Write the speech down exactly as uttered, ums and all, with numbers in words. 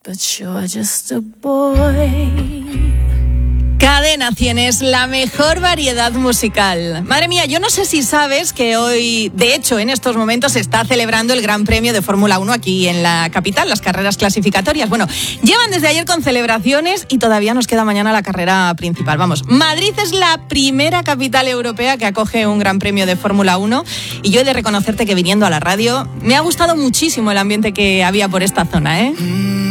But you're just a boy. Cadena cien es la mejor variedad musical. Madre mía, yo no sé si sabes que hoy, de hecho, en estos momentos se está celebrando el Gran Premio de Fórmula uno aquí en la capital, las carreras clasificatorias. Bueno, llevan desde ayer con celebraciones y todavía nos queda mañana la carrera principal. Vamos, Madrid es la primera capital europea que acoge un Gran Premio de Fórmula uno y yo he de reconocerte que viniendo a la radio me ha gustado muchísimo el ambiente que había por esta zona, ¿eh?